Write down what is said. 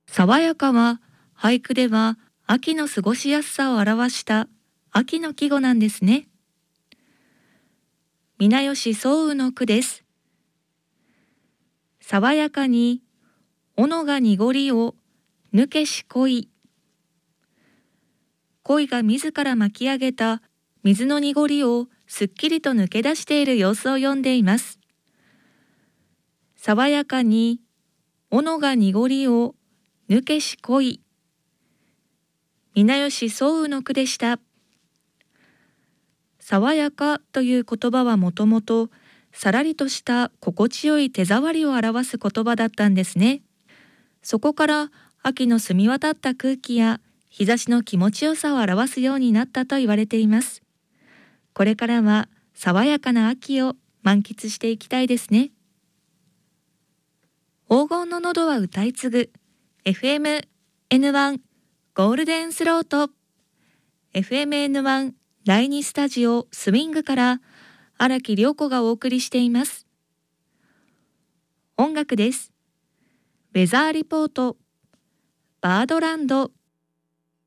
爽やかは俳句では秋の過ごしやすさを表した秋の季語なんですね。皆吉宗雨の句です。爽やかに斧が濁りを抜けし恋。恋が自ら巻き上げた水の濁りをすっきりと抜け出している様子を読んでいます。爽やかに斧が濁りを抜けし恋。皆吉宗雨の句でした。爽やかという言葉はもともとさらりとした心地よい手触りを表す言葉だったんですね。そこから秋の澄み渡った空気や日差しの気持ちよさを表すようになったと言われています。これからは爽やかな秋を満喫していきたいですね。黄金の喉は歌い継ぐ FM-N1 ゴールデンスロート FM-N1 第2スタジオスウィングから荒木涼子がお送りしています。音楽です。ウェザーリポートバードランド。